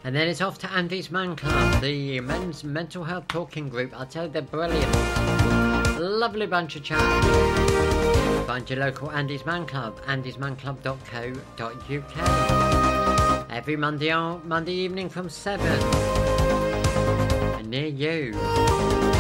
And then it's off to Andy's Man Club, the men's mental health talking group. I tell you, they're brilliant. Lovely bunch of chaps. Find your local Andy's Man Club, andysmanclub.co.uk. Every Monday evening from 7. Near you.